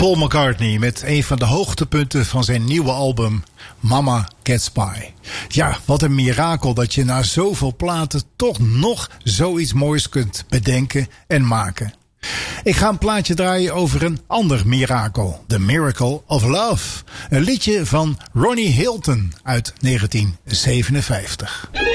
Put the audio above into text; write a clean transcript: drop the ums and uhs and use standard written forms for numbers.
Paul McCartney met een van de hoogtepunten van zijn nieuwe album Mama Gets By. Ja, wat een mirakel dat je na zoveel platen toch nog zoiets moois kunt bedenken en maken. Ik ga een plaatje draaien over een ander mirakel. The Miracle of Love. Een liedje van Ronnie Hilton uit 1957.